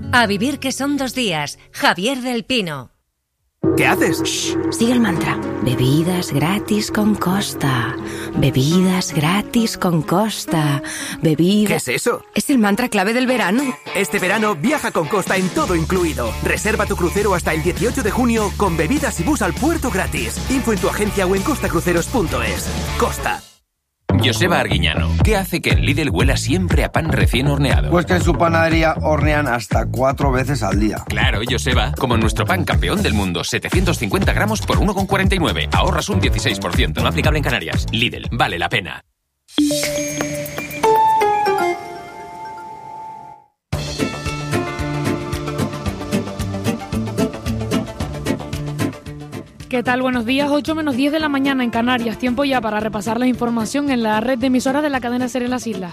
A vivir que son 2 días. Javier del Pino. ¿Qué haces? Shh, sigue el mantra. Bebidas gratis con Costa. Bebidas gratis con Costa. ¿Qué es eso? Es el mantra clave del verano. Este verano viaja con Costa en todo incluido. Reserva tu crucero hasta el 18 de junio con bebidas y bus al puerto gratis. Info en tu agencia o en costacruceros.es. Costa. Joseba Arguiñano, ¿qué hace que en Lidl huela siempre a pan recién horneado? Pues que en su panadería hornean hasta 4 veces al día. Claro, Joseba, como nuestro pan campeón del mundo, 750 gramos por 1,49. Ahorras un 16%. No aplicable en Canarias. Lidl, vale la pena. ¿Qué tal? Buenos días, 8 menos 10 de la mañana en Canarias. Tiempo ya para repasar la información en la red de emisoras de la cadena SER en las islas.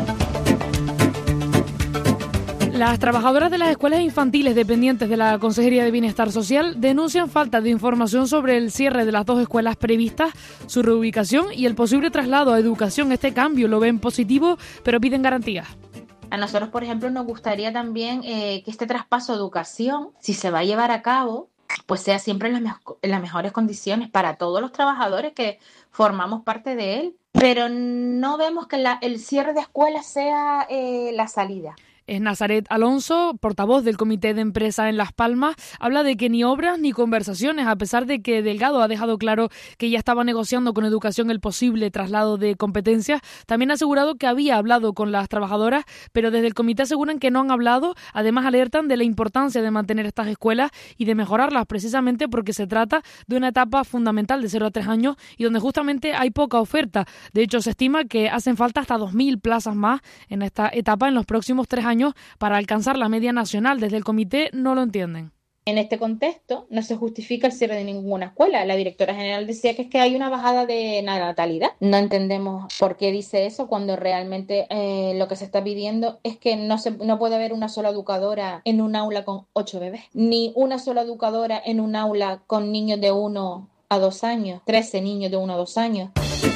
Las trabajadoras de las escuelas infantiles dependientes de la Consejería de Bienestar Social denuncian falta de información sobre el cierre de las 2 escuelas previstas, su reubicación y el posible traslado a educación. Este cambio lo ven positivo, pero piden garantías. A nosotros, por ejemplo, nos gustaría también que este traspaso a educación, si se va a llevar a cabo, pues sea siempre en las mejores condiciones para todos los trabajadores que formamos parte de él. Pero no vemos que el cierre de escuelas sea la salida. Es Nazaret Alonso, portavoz del Comité de Empresa en Las Palmas, habla de que ni obras ni conversaciones, a pesar de que Delgado ha dejado claro que ya estaba negociando con Educación el posible traslado de competencias. También ha asegurado que había hablado con las trabajadoras, pero desde el comité aseguran que no han hablado. Además, alertan de la importancia de mantener estas escuelas y de mejorarlas, precisamente porque se trata de una etapa fundamental de 0 a 3 años y donde justamente hay poca oferta. De hecho, se estima que hacen falta hasta 2.000 plazas más en esta etapa en los próximos 3 años para alcanzar la media nacional. Desde el comité no lo entienden. En este contexto no se justifica el cierre de ninguna escuela. La directora general decía que es que hay una bajada de natalidad. No entendemos por qué dice eso cuando realmente lo que se está pidiendo es que no puede haber una sola educadora en un aula con 8 bebés, ni una sola educadora en un aula con niños de 1 a 2 años, 13 niños de 1 a 2 años.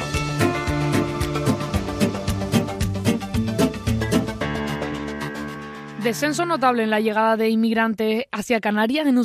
Descenso notable en la llegada de inmigrantes hacia Canarias en un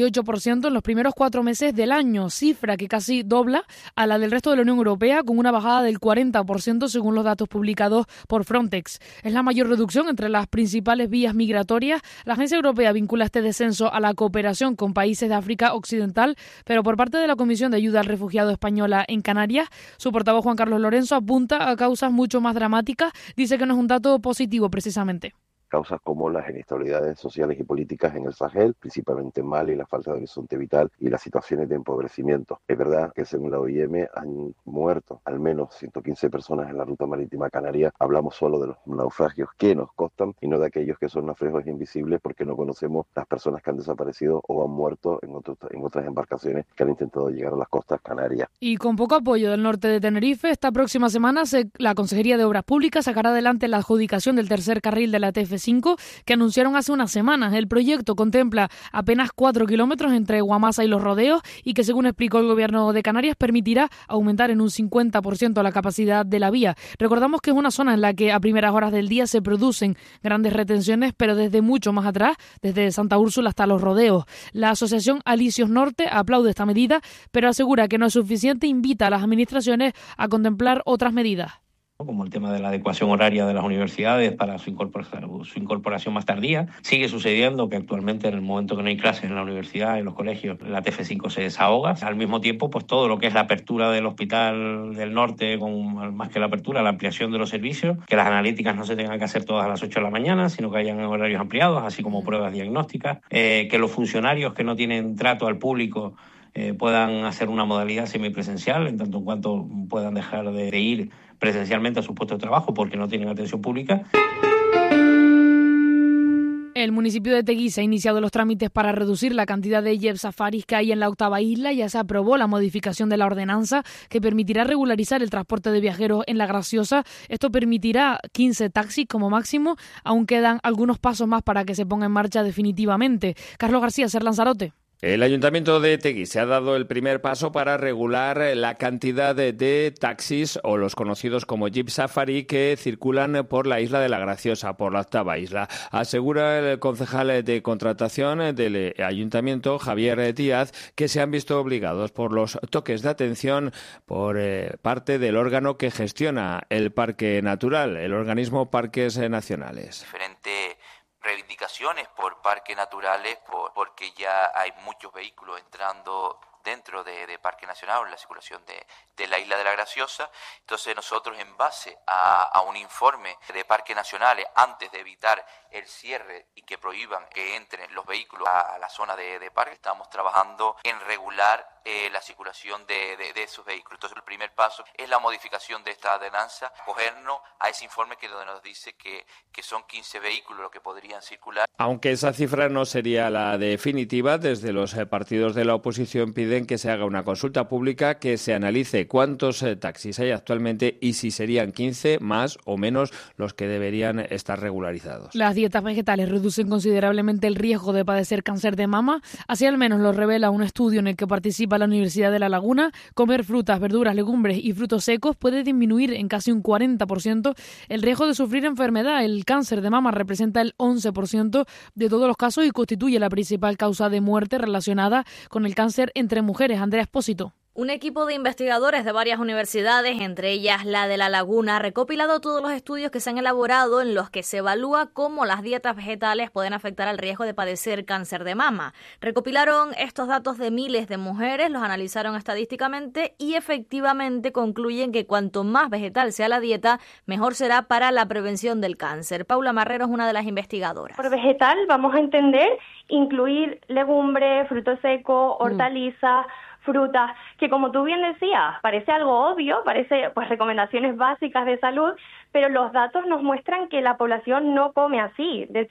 78% en los primeros 4 meses del año, cifra que casi dobla a la del resto de la Unión Europea, con una bajada del 40% según los datos publicados por Frontex. Es la mayor reducción entre las principales vías migratorias. La Agencia Europea vincula este descenso a la cooperación con países de África Occidental, pero por parte de la Comisión de Ayuda al Refugiado Española en Canarias, su portavoz Juan Carlos Lorenzo apunta a causas mucho más dramáticas. Dice que no es un dato positivo precisamente. Causas como las inestabilidades sociales y políticas en el Sahel, principalmente en Mali, la falta de horizonte vital y las situaciones de empobrecimiento. Es verdad que según la OIM han muerto al menos 115 personas en la ruta marítima canaria. Hablamos solo de los naufragios que nos costan y no de aquellos que son naufragios invisibles porque no conocemos las personas que han desaparecido o han muerto en otras embarcaciones que han intentado llegar a las costas canarias. Y con poco apoyo del norte de Tenerife, esta próxima semana la Consejería de Obras Públicas sacará adelante la adjudicación del tercer carril de la TF5 que anunciaron hace unas semanas. El proyecto contempla apenas 4 kilómetros entre Guamasa y Los Rodeos y que, según explicó el Gobierno de Canarias, permitirá aumentar en un 50% la capacidad de la vía. Recordamos que es una zona en la que a primeras horas del día se producen grandes retenciones, pero desde mucho más atrás, desde Santa Úrsula hasta Los Rodeos. La Asociación Alicios Norte aplaude esta medida, pero asegura que no es suficiente e invita a las administraciones a contemplar otras medidas, como el tema de la adecuación horaria de las universidades para su incorporación más tardía. Sigue sucediendo que actualmente, en el momento que no hay clases en la universidad, en los colegios, la TF5 se desahoga. Al mismo tiempo, pues todo lo que es la apertura del Hospital del Norte, más que la apertura, la ampliación de los servicios, que las analíticas no se tengan que hacer todas a las 8 de la mañana, sino que hayan horarios ampliados, así como pruebas diagnósticas, que los funcionarios que no tienen trato al público puedan hacer una modalidad semipresencial, en tanto en cuanto puedan dejar de ir presencialmente a su puesto de trabajo porque no tienen atención pública. El municipio de Teguise ha iniciado los trámites para reducir la cantidad de jet safaris que hay en la octava isla. Ya se aprobó la modificación de la ordenanza que permitirá regularizar el transporte de viajeros en La Graciosa. Esto permitirá 15 taxis como máximo. Aún quedan algunos pasos más para que se ponga en marcha definitivamente. Carlos García, SER Lanzarote. El Ayuntamiento de Teguise ha dado el primer paso para regular la cantidad de taxis o los conocidos como Jeep Safari que circulan por la isla de la Graciosa, por la octava isla. Asegura el concejal de contratación del Ayuntamiento, Javier Díaz, que se han visto obligados por los toques de atención por parte del órgano que gestiona el Parque Natural, el organismo Parques Nacionales. Diferentes reivindicaciones por parques naturales, porque ya hay muchos vehículos entrando dentro de Parque Nacional, en la circulación de la Isla de la Graciosa. Entonces nosotros, en base a un informe de Parques Nacionales, antes de evitar el cierre y que prohíban que entren los vehículos a la zona de parque, estamos trabajando en regular la circulación de esos vehículos. Entonces el primer paso es la modificación de esta ordenanza, cogernos a ese informe que nos dice que son 15 vehículos los que podrían circular. Aunque esa cifra no sería la definitiva, desde los partidos de la oposición piden que se haga una consulta pública, que se analice cuántos taxis hay actualmente y si serían 15 más o menos los que deberían estar regularizados. Las dietas vegetales reducen considerablemente el riesgo de padecer cáncer de mama. Así al menos lo revela un estudio en el que participa la Universidad de La Laguna. Comer frutas, verduras, legumbres y frutos secos puede disminuir en casi un 40% el riesgo de sufrir enfermedad. El cáncer de mama representa el 11% de todos los casos y constituye la principal causa de muerte relacionada con el cáncer entre mujeres. Andrea Espósito. Un equipo de investigadores de varias universidades, entre ellas la de La Laguna, ha recopilado todos los estudios que se han elaborado en los que se evalúa cómo las dietas vegetales pueden afectar al riesgo de padecer cáncer de mama. Recopilaron estos datos de miles de mujeres, los analizaron estadísticamente y efectivamente concluyen que cuanto más vegetal sea la dieta, mejor será para la prevención del cáncer. Paula Marrero es una de las investigadoras. Por vegetal vamos a entender incluir legumbres, frutos secos, hortalizas, frutas, que como tú bien decías, parece algo obvio, parece pues recomendaciones básicas de salud, pero los datos nos muestran que la población no come así. De